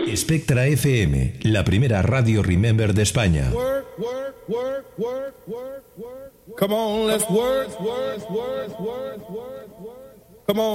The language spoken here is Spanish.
Spectra FM, la primera radio Remember de España. Come on, let's work. Come on.